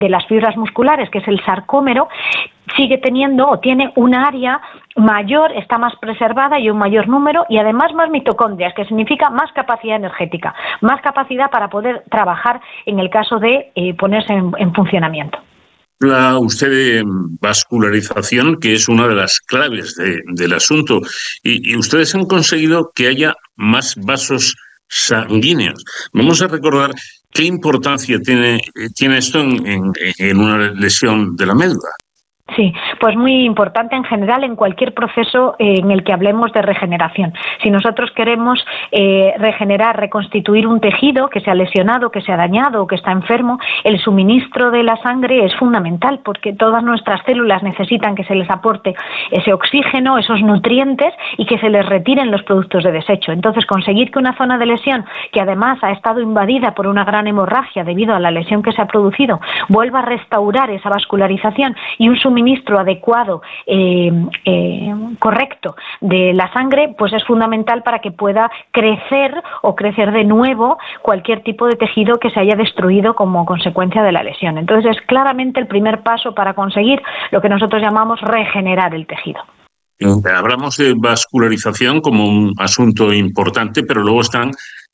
de las fibras musculares, que es el sarcómero, sigue teniendo o tiene un área mayor, está más preservada y un mayor número, y además más mitocondrias, que significa más capacidad energética, más capacidad para poder trabajar en el caso de ponerse en funcionamiento. Habla usted de vascularización, que es una de las claves del asunto, y ustedes han conseguido que haya más vasos sanguíneos. Vamos a recordar qué importancia tiene esto en una lesión de la médula. Sí, pues muy importante en general en cualquier proceso en el que hablemos de regeneración. Si nosotros queremos regenerar, reconstituir un tejido que se ha lesionado, que se ha dañado o que está enfermo, el suministro de la sangre es fundamental, porque todas nuestras células necesitan que se les aporte ese oxígeno, esos nutrientes, y que se les retiren los productos de desecho. Entonces, conseguir que una zona de lesión, que además ha estado invadida por una gran hemorragia debido a la lesión que se ha producido, vuelva a restaurar esa vascularización y un suministro adecuado, correcto de la sangre, pues es fundamental para que pueda crecer o crecer de nuevo cualquier tipo de tejido que se haya destruido como consecuencia de la lesión. Entonces es claramente el primer paso para conseguir lo que nosotros llamamos regenerar el tejido. Hablamos de vascularización como un asunto importante, pero luego están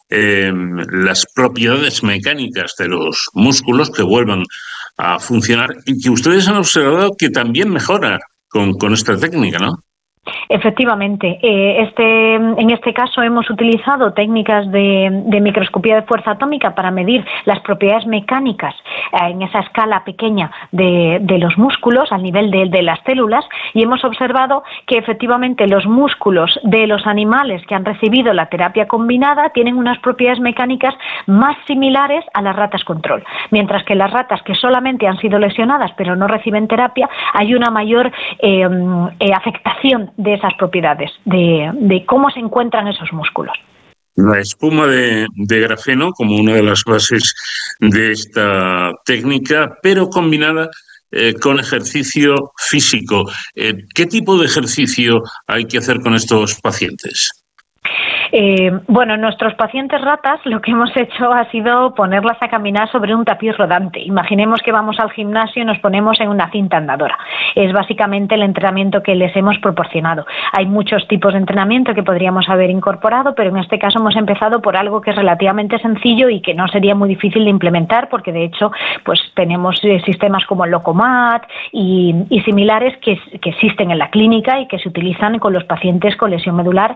las propiedades mecánicas de los músculos que vuelvan a funcionar y que ustedes han observado que también mejora con esta técnica, ¿no? Efectivamente, en este caso hemos utilizado técnicas de microscopía de fuerza atómica para medir las propiedades mecánicas en esa escala pequeña de los músculos al nivel de las células, y hemos observado que efectivamente los músculos de los animales que han recibido la terapia combinada tienen unas propiedades mecánicas más similares a las ratas control, mientras que las ratas que solamente han sido lesionadas pero no reciben terapia, hay una mayor afectación de esas propiedades, de cómo se encuentran esos músculos. La espuma de grafeno como una de las bases de esta técnica, pero combinada con ejercicio físico. ¿Qué tipo de ejercicio hay que hacer con estos pacientes? Bueno, nuestros pacientes ratas lo que hemos hecho ha sido ponerlas a caminar sobre un tapiz rodante. Imaginemos que vamos al gimnasio y nos ponemos en una cinta andadora. Es básicamente el entrenamiento que les hemos proporcionado. Hay muchos tipos de entrenamiento que podríamos haber incorporado, pero en este caso hemos empezado por algo que es relativamente sencillo y que no sería muy difícil de implementar, porque de hecho pues tenemos sistemas como el Locomat y similares que existen en la clínica y que se utilizan con los pacientes con lesión medular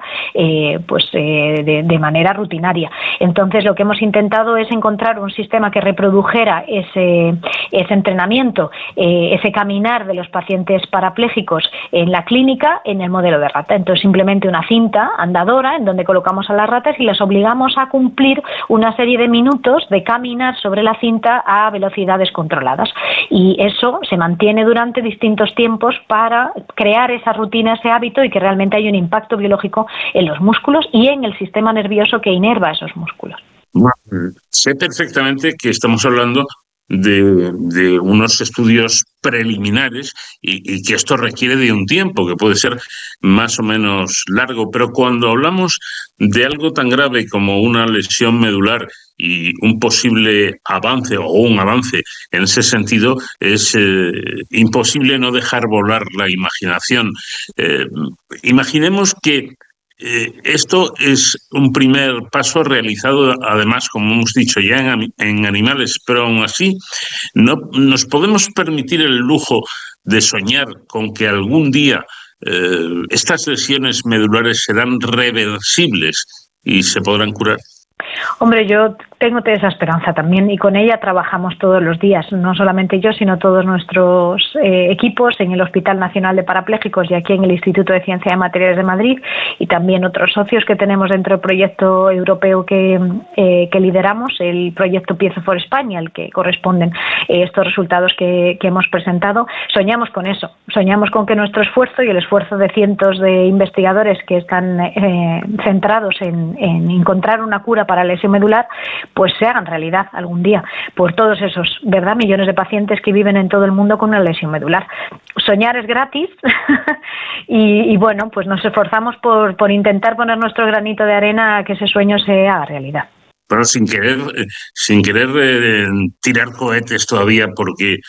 de manera rutinaria. Entonces lo que hemos intentado es encontrar un sistema que reprodujera ese entrenamiento, ese caminar de los pacientes parapléjicos en la clínica en el modelo de rata. Entonces simplemente una cinta andadora en donde colocamos a las ratas y las obligamos a cumplir una serie de minutos de caminar sobre la cinta a velocidades controladas, y eso se mantiene durante distintos tiempos para crear esa rutina, ese hábito, y que realmente haya un impacto biológico en los músculos y en el sistema nervioso que inerva esos músculos. Bueno, sé perfectamente que estamos hablando de unos estudios preliminares y que esto requiere de un tiempo que puede ser más o menos largo, pero cuando hablamos de algo tan grave como una lesión medular y un posible avance o un avance en ese sentido, es imposible no dejar volar la imaginación. Imaginemos que esto es un primer paso realizado, además, como hemos dicho, ya en animales, pero aún así no nos podemos permitir el lujo de soñar con que algún día estas lesiones medulares serán reversibles y se podrán curar. Hombre, yo tengo esa esperanza también, y con ella trabajamos todos los días, no solamente yo, sino todos nuestros equipos en el Hospital Nacional de Parapléjicos y aquí en el Instituto de Ciencia de Materiales de Madrid, y también otros socios que tenemos dentro del proyecto europeo que lideramos, el proyecto Piezo for España, al que corresponden estos resultados que hemos presentado. Soñamos con eso, soñamos con que nuestro esfuerzo y el esfuerzo de cientos de investigadores que están centrados en encontrar una cura para la lesión medular, pues se hagan realidad algún día por todos esos, ¿verdad?, millones de pacientes que viven en todo el mundo con una lesión medular. Soñar es gratis y bueno, pues nos esforzamos por intentar poner nuestro granito de arena a que ese sueño se haga realidad. Pero sin querer tirar cohetes todavía, porque